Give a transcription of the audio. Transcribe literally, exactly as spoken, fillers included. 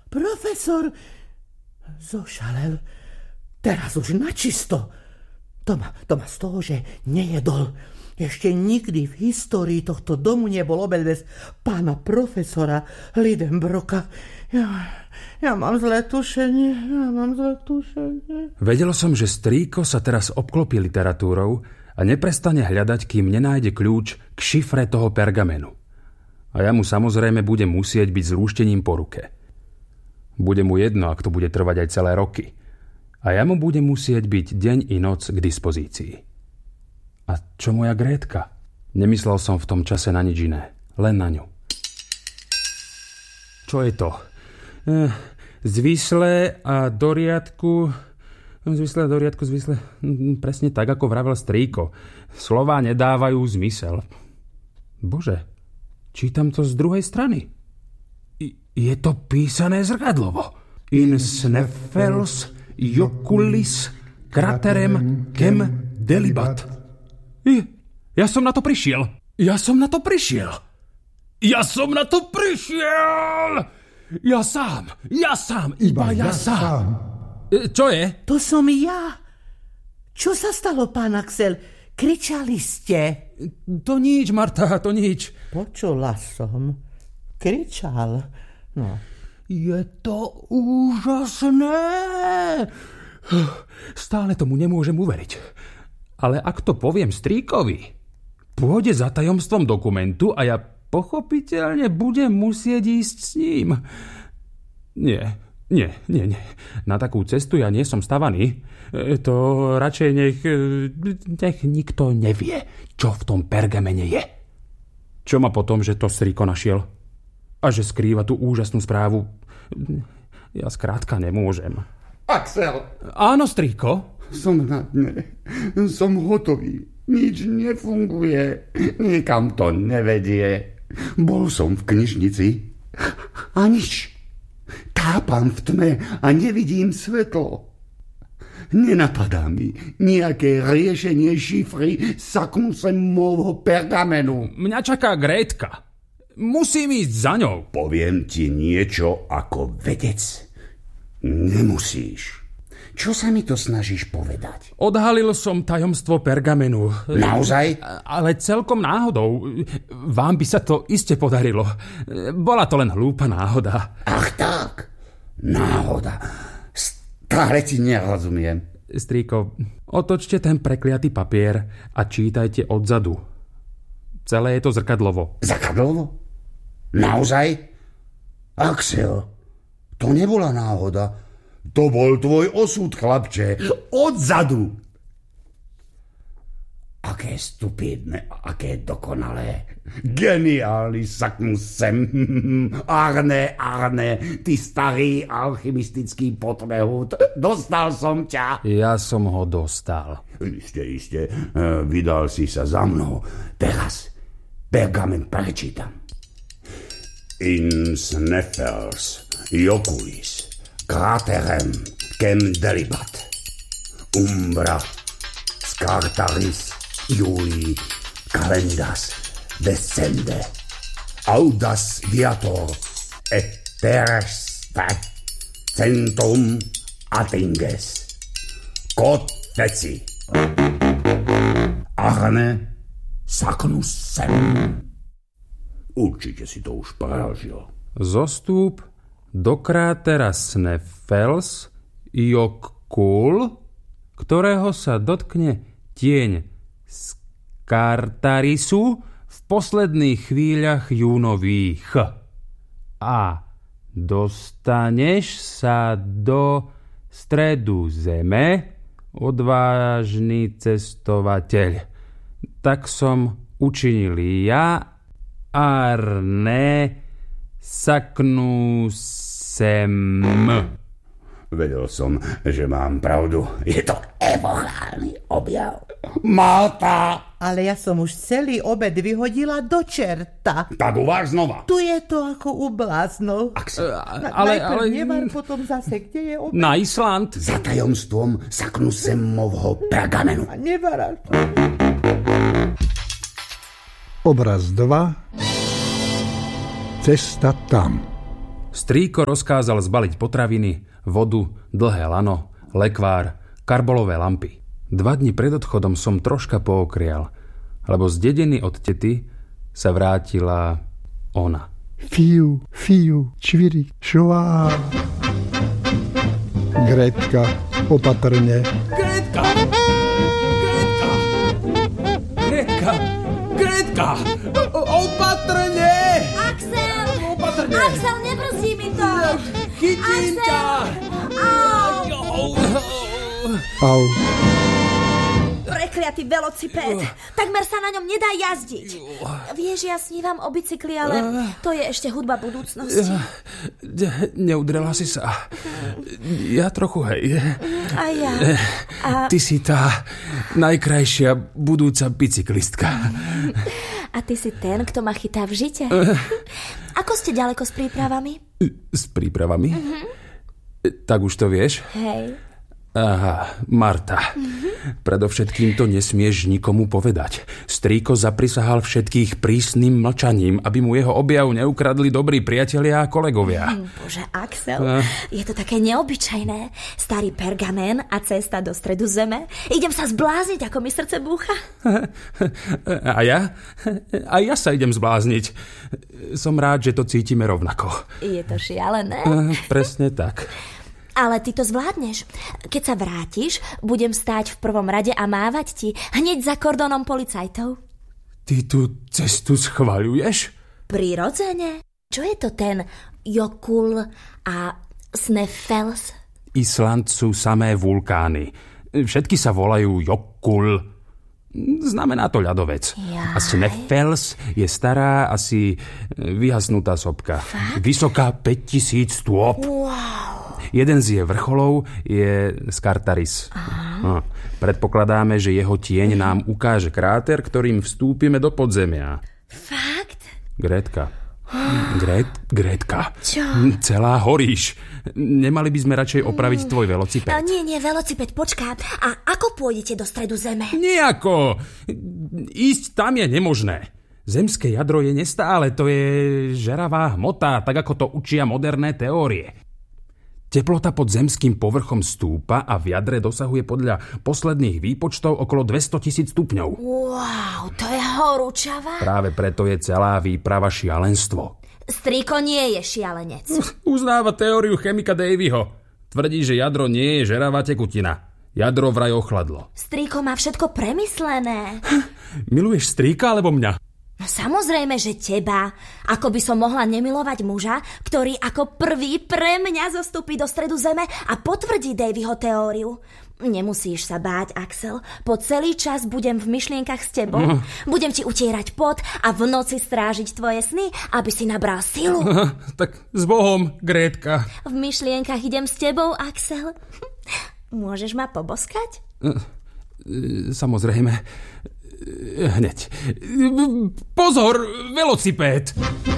Profesor zošalel. Teraz už načisto. To ma, to ma z toho, že nejedol. Ešte nikdy v histórii tohto domu nebol obed bez pána profesora Lidenbroka. Ja, ja mám zlé tušenie, ja mám zlé tušenie. Vedel som, že strýko sa teraz obklopí literatúrou a neprestane hľadať, kým nenájde kľúč k šifre toho pergamenu. A ja mu samozrejme budem musieť byť zlúštením po ruke. Bude mu jedno, ak to bude trvať aj celé roky. A ja mu budem musieť byť deň i noc k dispozícii. A čo moja Grétka? Nemyslel som v tom čase na nič iné. Len na ňu. Čo je to? Eh, zvislé a do riadku... Zvislé a do riadku, zvislé... Presne tak, ako vravel strýko. Slová nedávajú zmysel. Bože, čítam to z druhej strany. I, je to písané zrkadlovo. In sneffels joculis craterem chem delibat. I, ja som na to prišiel. Ja som na to prišiel. Ja som na to prišiel. Ja sám. Ja sám. Iba, Iba ja, ja sám. sám. E, čo je? To som ja. Čo sa stalo, pán Axel? Kričali ste. To nič, Marta, to nič. Počula som. Kričal. No. Je to úžasné. Stále tomu nemôžem uveriť. Ale ak to poviem strýkovi, pôjde za tajomstvom dokumentu a ja pochopiteľne budem musieť ísť s ním. Nie, nie, nie, nie. Na takú cestu ja nie som stavaný. To radšej nech, nech nikto nevie, čo v tom pergamene je. Čo ma potom, že to strýko našiel? A že skrýva tú úžasnú správu. Ja skrátka nemôžem. Axel! Áno, strýko? Som na dne. Som hotový. Nič nefunguje. Nikam to nevedie. Bol som v knižnici a nič. Tápam v tme a nevidím svetlo. Nenapadá mi nejaké riešenie šifry Saknusemovho pergamenu. Mňa čaká Grétka. Musím ísť za ňou. Poviem ti niečo ako vedec. Nemusíš. Čo sa mi to snažíš povedať? Odhalil som tajomstvo pergamenu. Naozaj? Ale celkom náhodou. Vám by sa to iste podarilo. Bola to len hlúpa náhoda. Ach tak, náhoda. Stále ti nerozumiem. Strýko, otočte ten prekliatý papier a čítajte odzadu. Celé je to zrkadlovo. Zrkadlovo? Naozaj? Axel, to nebola náhoda. To bol tvoj osud, chlapče. Odzadu. Aké stupidné, aké dokonalé. Geniálny Saknusem. Arne, Arne, ty starý alchymistický potrehút. Dostal som ťa. Ja som ho dostal. Iste, iste. Vydal si sa za mnou. Teraz pergamen prečítam. In sneffels joculis craterem chem delibat umbra scartaris Julii calendas descende audas viator et terrestre centum atinges quod feci Arne Saknusem. Určite si to už prežil. Zostúp do krátera Sneffels Jokul, ktorého sa dotkne tieň Skartarisu v posledných chvíľach júnových. A dostaneš sa do stredu zeme, odvážny cestovateľ. Tak som učinil ja, Arne Saknusem. Vedel som, že mám pravdu. Je to epochálny objav. Malta! Ale ja som už celý obed vyhodila do čerta. Tak uváž znova. Tu je to ako u bláznov. Ale, Najprv ale... nevar, potom zase, kde je obed? Na Island. Za tajomstvom Saknusemovho pergamenu. A nevaráš. Obraz dva. Cesta tam. Strýko rozkázal zbaliť potraviny, vodu, dlhé lano, lekvár, karbolové lampy. Dva dni pred odchodom som troška pookrial, lebo z dediny od tety sa vrátila ona. Fiu, fiu, čviri, švá. Grétka, opatrne. Grétka! Grétka! Grétka! Grétka! Opatrne! Axel! Opatrne! Axel, nebrzdí mi to! Chytím ťa! Au! Au. Prekliatý velociped. Takmer sa na ňom nedá jazdiť. Vieš, ja snívam o bicykli, ale to je ešte hudba budúcnosti. Neudrela si sa. Ja trochu, hej. A ja. A... Ty si tá najkrajšia budúca bicyklistka. A ty si ten, kto ma chytá v žite? Ako ste ďaleko s prípravami? S prípravami? Uh-huh. Tak už to vieš? Hej. Aha, Marta. Mm-hmm. Predovšetkým to nesmieš nikomu povedať. Strýko zaprisahal všetkých prísnym mlčaním, aby mu jeho objav neukradli dobrí priatelia a kolegovia. Mm, bože, Axel, a... je to také neobyčajné. Starý pergamen a cesta do stredu zeme. Idem sa zblázniť, ako mi srdce búcha. A ja? A ja sa idem zblázniť. Som rád, že to cítime rovnako. Je to šialené. Presne tak. Ale ty to zvládneš. Keď sa vrátiš, budem stáť v prvom rade a mávať ti hneď za kordónom policajtov. Ty tú cestu schvaľuješ? Prirodzene. Čo je to ten Jokul a Sneffels? Island sú samé vulkány. Všetky sa volajú Jokul. Znamená to ľadovec. Jaj. A Sneffels je stará, asi vyhasnutá sopka. Fakt? Vysoká päťtisíc stôp. Wow. Jeden z jej vrcholov je Skartaris. No, predpokladáme, že jeho tieň nám ukáže kráter, ktorým vstúpime do podzemia. Fakt? Grétka. Grét, Grétka. Čo? Celá horíš. Nemali by sme radšej opraviť tvoj velociped? A nie, nie, velociped, počká. A ako pôjdete do stredu zeme? Nejako. Ísť tam je nemožné. Zemské jadro je nestále, to je žeravá hmota, tak ako to učia moderné teórie. Teplota pod zemským povrchom stúpa a v jadre dosahuje podľa posledných výpočtov okolo dvestotisíc stupňov. Wow, to je horúčava. Práve preto je celá výprava šialenstvo. Strýko nie je šialenec. Uznáva teóriu chemika Davyho. Tvrdí, že jadro nie je žeravá tekutina. Jadro vraj ochladlo. Strýko má všetko premyslené. Miluješ strýka alebo mňa? No samozrejme, že teba. Ako by som mohla nemilovať muža, ktorý ako prvý pre mňa zostúpi do stredu zeme a potvrdí Davyho teóriu. Nemusíš sa báť, Axel. Po celý čas budem v myšlienkach s tebou. No. Budem ti utierať pot a v noci strážiť tvoje sny, aby si nabral silu. Tak s Bohom, Grétka. V myšlienkach idem s tebou, Axel. Môžeš ma poboskať? Samozrejme. Hneď. Pozor, velociped!